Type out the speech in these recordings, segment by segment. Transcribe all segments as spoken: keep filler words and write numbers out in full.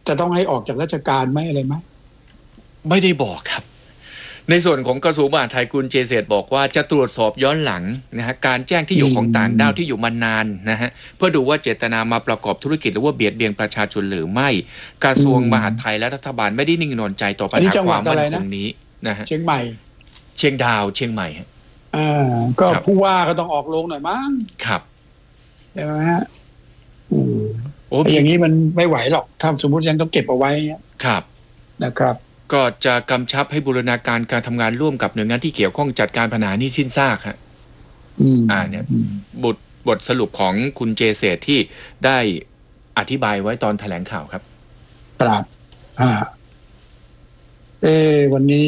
จะต้องให้ออกจากราชการไหมอะไรไหมไม่ได้บอกครับในส่วนของกระทรวงมหาดไทยคุณเจเศษบอกว่าจะตรวจสอบย้อนหลังนะฮะการแจ้งที่อยู่ของต่างด้าวที่อยู่มานานนะฮะเพื่อดูว่าเจตนามาประกอบธุรกิจหรือว่าเบียดเบียนประชาชนหรือไม่กระทรวงมหาดไทยและรัฐบาลไม่ได้นิ่งนอนใจต่อปัญหาความมั่นคงนี้นะฮะเชียงใหม่เชียงดาวเชียงใหม่อ่าก็ผู้ว่าก็ต้องออกโรงหน่อยมั้งครับใช่ไหมฮะโอ้อย่างนี้มันไม่ไหวหรอกถ้าสมมติยังต้องเก็บเอาไว้ครับนะครับก็จะกำชับให้บูรณาการการทำงานร่วมกับหน่วยงานที่เกี่ยวข้องจัดการปัญหานี้สิ้นซากฮะอ่าเนี่ยบทบทสรุปของคุณเจเศษที่ได้อธิบายไว้ตอนแถลงข่าวครับครับอ่าเอวันนี้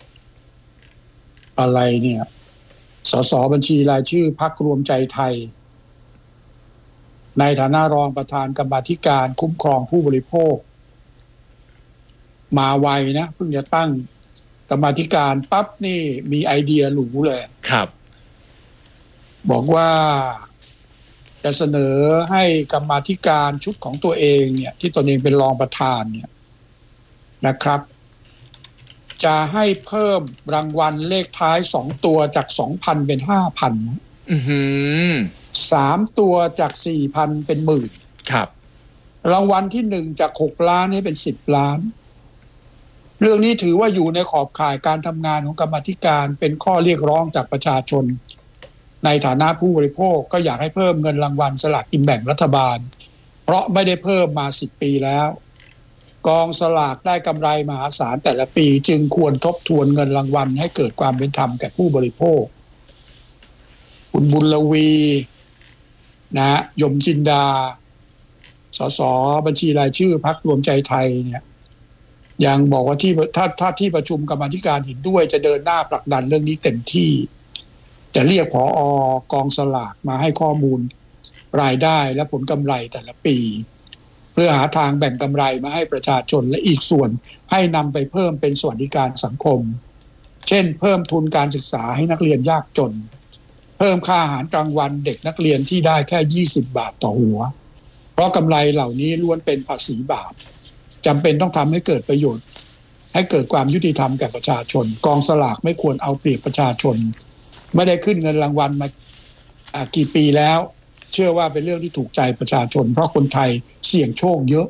อะไรเนี่ยสสบัญชีรายชื่อพรรครวมใจไทยในฐานะรองประธานกรรมาธิการคุ้มครองผู้บริโภคมาไวนะเพิ่งจะตั้งกรรมาธิการปั๊บนี่มีไอเดียหรูเลยครับบอกว่าจะเสนอให้กรรมาธิการชุดของตัวเองเนี่ยที่ตนเองเป็นรองประธานเนี่ยนะครับจะให้เพิ่มรางวัลเลขท้ายสองตัวจาก สองพัน เป็น ห้าพันอื้อหือสามตัวจาก สี่พัน เป็นหมื่นครับรางวัลที่หนึ่งจากหกล้านให้เป็นสิบล้านเรื่องนี้ถือว่าอยู่ในขอบข่ายการทำงานของกรรมาธิการเป็นข้อเรียกร้องจากประชาชนในฐานะผู้บริโภคก็อยากให้เพิ่มเงินรางวัลสลากกินแบ่งรัฐบาลเพราะไม่ได้เพิ่มมาสิบปีแล้วกองสลากได้กำไรมหาศาลแต่ละปีจึงควรทบทวนเงินรางวัลให้เกิดความเป็นธรรมแก่ผู้บริโภคคุณบุญลวีนะยมจินดาสสบัญชีรายชื่อพรรครวมใจไทยเนี่ยยังบอกว่าที่ถ้าถ้าที่ประชุมกรรมาธิการเห็นด้วยจะเดินหน้าผลักดันเรื่องนี้เต็มที่จะเรียกผอ.กองสลากมาให้ข้อมูลรายได้และผลกำไรแต่ละปีเพื่อหาทางแบ่งกำไรมาให้ประชาชนและอีกส่วนให้นำไปเพิ่มเป็นสวัสดิการสังคมเช่นเพิ่มทุนการศึกษาให้นักเรียนยากจนเพิ่มค่าอาหารกลางวันเด็กนักเรียนที่ได้แค่ยี่สิบบาทต่อหัวเพราะกำไรเหล่านี้ล้วนเป็นภาษีบาปจำเป็นต้องทำให้เกิดประโยชน์ให้เกิดความยุติธรรมแก่ประชาชนกองสลากไม่ควรเอาเปรียบประชาชนไม่ได้ขึ้นเงินรางวัลมากี่ปีแล้วเชื่อว่าเป็นเรื่องที่ถูกใจประชาชนเพราะคนไทยเสี่ยงโชคเยอะ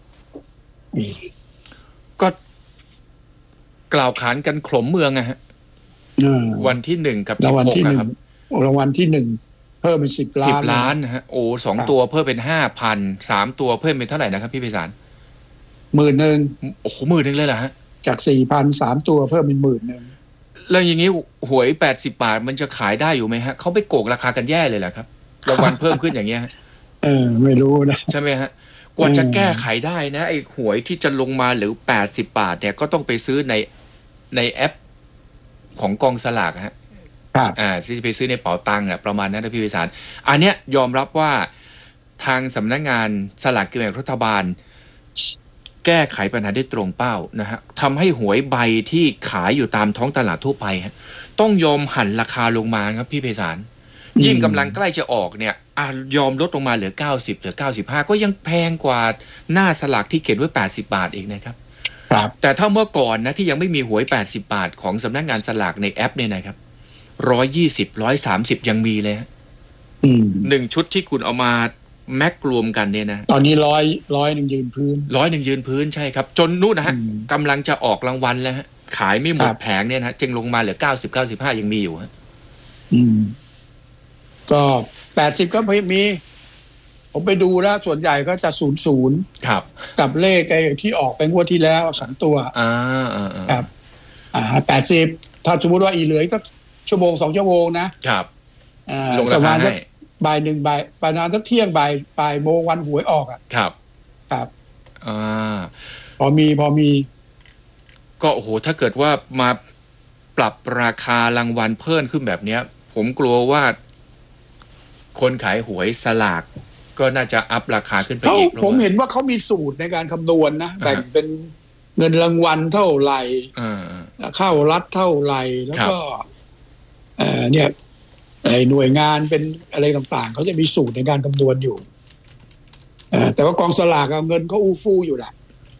ก็กล่าวขานกันขลมเมืองอะฮะวันที่หนึ่งกับสิบหกนะครับรางวัลที่หนึ่งเพิ่มเป็นสิบล้านสิบล้านนะฮะโอ้สองตัวเพิ่มเป็นห้าพันสามตัวเพิ่มเป็นเท่าไหร่นะครับพี่ไพศาลหมื่นหนึ่งโอ้โหหมื่นหนึ่งเลยเหรอฮะจากสี่พันสามตัวเพิ่มเป็นหมื่นหนึ่งแล้วอย่างนี้หวยแปดสิบบาทมันจะขายได้อยู่ไหมฮะเขาไปโกงราคากันแย่เลยแหละครับรางวัลเพิ่มขึ้นอย่างเงี้ยเออไม่รู้นะใช่ไหมฮะกว่าจะแก้ไขได้นะไอ้หวยที่จะลงมาหรือแปดสิบบาทเนี่ยก็ต้องไปซื้อในในแอปของกองสลากฮะอ่าที่ไปซื้อในเป๋าตังค์อ่ะประมาณนั้นนะพี่ไพศาลอันเนี้ยยอมรับว่าทางสำนักงานสลากกินแบ่งรัฐบาลแก้ไขปัญหาได้ตรงเป้านะฮะทำให้หวยใบที่ขายอยู่ตามท้องตลาดทั่วไปฮะต้องยอมหั่นราคาลงมาครับพี่ไพศาลยิ่งกำลังใกล้จะออกเนี่ยอ่ะยอมลดลงมาเหลือเก้าสิบเหลือเก้าสิบห้าก็ยังแพงกว่าหน้าสลากที่เขียนไว้แปดสิบบาทเองนะครับครับแต่ถ้าเมื่อก่อนนะที่ยังไม่มีหวยแปดสิบบาทของสำนักงานสลากในแอปเนี่ยนะครับหนึ่งร้อยยี่สิบ หนึ่งร้อยสามสิบยังมีเลยฮะอืมหนึ่งชุดที่คุณเอามาแม็กรวมกันเนี่ยนะตอนนี้ร้อยร้อยหนึ่งยืนพื้นร้อยหนึ่งยืนพื้นใช่ครับจนนู่นนะฮะกำลังจะออกรางวัลแล้วฮะขายไม่หมดแผงเนี่ยนะจึงลงมาเหลือเก้าสิบ เก้าสิบห้ายังมีอยู่ฮะอืมก็แปดสิบก็มีผมไปดูแล้วส่วนใหญ่ก็จะศูนย์ศูนย์ครับกับเลขไอ้ที่ออกไปงวดที่แล้วสองตัวอ่าอ่าครับอ่าแปดสิบถ้าสมมติว่าอีเหลือสักชั่วโมงสองชั่วโมงนะครับอ่าลงราคาให้บ่ายหนึ่งบ่ายประมาณสักเที่ยงบ่ายบ่ายโมงวันหวยออกอ่ะครับครับอ่าพอมีพอมีก็โอ้โหถ้าเกิดว่ามาปรับราคารางวัลเพิ่มขึ้นแบบเนี้ยผมกลัวว่าคนขายหวยสลากก็น่าจะอัพราคาขึ้นไปอีกผมเห็นว่าเขามีสูตรในการคำนวณ นะแบ่งเป็นเงินรางวัลเท่าไหร่เข้ารัฐเท่าไหร่แล้วก็เอ่อเนี่ยไอ้หน่วยงานเป็นอะไรต่างๆเขาจะมีสูตรในการคำนวณอยู่แต่ว่ากองสลากเงินเขาอู้ฟู่อยู่แหละ